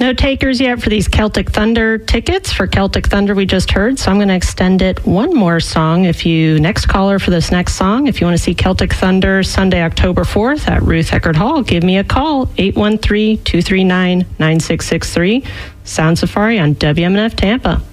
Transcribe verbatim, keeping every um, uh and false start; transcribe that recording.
No takers yet for these Celtic Thunder tickets for Celtic Thunder we just heard, so I'm going to extend it one more song. If you, next caller for this next song, if you want to see Celtic Thunder Sunday, October fourth at Ruth Eckerd Hall, give me a call, eight one three, two three nine, nine six six three. Sound Safari on W M N F Tampa.